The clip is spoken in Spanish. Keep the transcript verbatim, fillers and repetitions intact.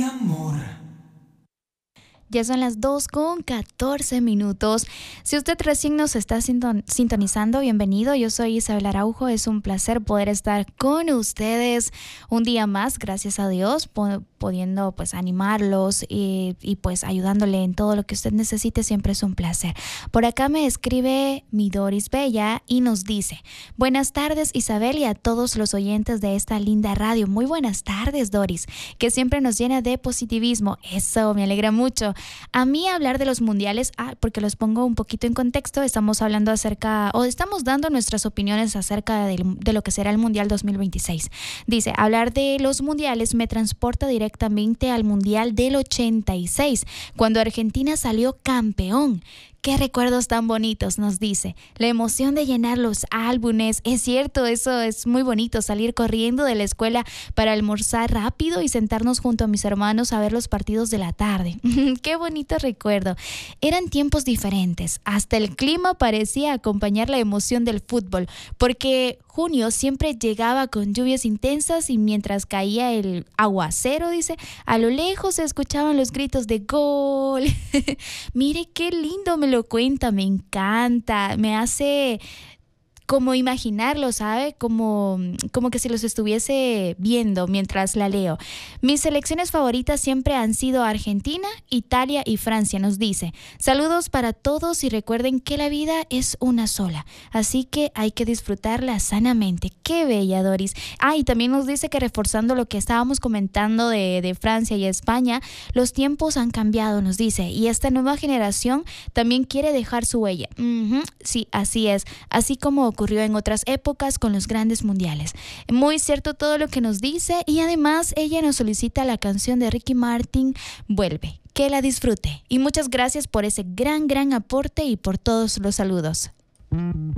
amor. Ya son las dos con catorce minutos. Si usted recién nos está sintonizando, bienvenido. Yo soy Isabel Araujo. Es un placer poder estar con ustedes un día más, gracias a Dios, pudiendo pues animarlos y, y pues ayudándole en todo lo que usted necesite. Siempre es un placer. Por acá me escribe mi Doris Bella y nos dice: buenas tardes, Isabel, y a todos los oyentes de esta linda radio. Muy buenas tardes, Doris, que siempre nos llena de positivismo. Eso me alegra mucho. A mí hablar de los mundiales, ah, porque los pongo un poquito en contexto, estamos hablando acerca, o estamos dando nuestras opiniones acerca de, de lo que será el Mundial dos mil veintiséis. Dice, hablar de los mundiales me transporta directamente al Mundial del ochenta y seis, cuando Argentina salió campeón. Qué recuerdos tan bonitos, nos dice. La emoción de llenar los álbumes. Es cierto, eso es muy bonito, salir corriendo de la escuela para almorzar rápido y sentarnos junto a mis hermanos a ver los partidos de la tarde. Qué bonito recuerdo. Eran tiempos diferentes. Hasta el clima parecía acompañar la emoción del fútbol, porque junio siempre llegaba con lluvias intensas y mientras caía el aguacero, dice, a lo lejos se escuchaban los gritos de ¡gol! Mire qué lindo me lo cuenta, me encanta, me hace como imaginarlo, ¿sabe? Como, como que si los estuviese viendo mientras la leo. Mis selecciones favoritas siempre han sido Argentina, Italia y Francia, nos dice. Saludos para todos y recuerden que la vida es una sola, así que hay que disfrutarla sanamente. ¡Qué bella, Doris! Ah, y también nos dice que, reforzando lo que estábamos comentando de, de Francia y España, los tiempos han cambiado, nos dice, y esta nueva generación también quiere dejar su huella. Uh-huh, sí, así es, así como ocurrió en otras épocas con los grandes mundiales. Muy cierto todo lo que nos dice, y además ella nos solicita la canción de Ricky Martin, Vuelve. Que la disfrute. Y muchas gracias por ese gran, gran aporte y por todos los saludos.